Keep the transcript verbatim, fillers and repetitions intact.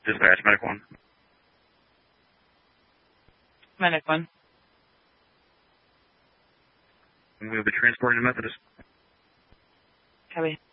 Dispatch, Medic one. Medic one. We'll be transporting to Methodist. Copy.